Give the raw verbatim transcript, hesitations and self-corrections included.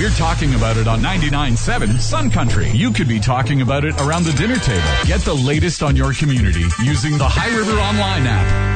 We're talking about it on ninety-nine point seven Sun Country. You could be talking about it around the dinner table. Get the latest on your community using the High River Online app.